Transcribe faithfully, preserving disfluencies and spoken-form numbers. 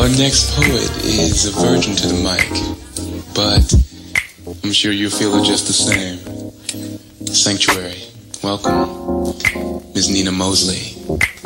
Our next poet is a virgin to the mic, but I'm sure you'll feel it just the same. Sanctuary, welcome, Miz Nina Mosley.